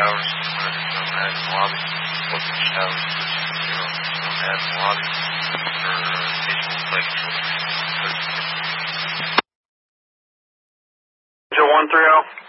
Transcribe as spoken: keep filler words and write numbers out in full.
showers, uh, there's no mad in the lobby. What's the showers? There's zero, there's no mad in the lobby. For uh, visual flight control. one three zero.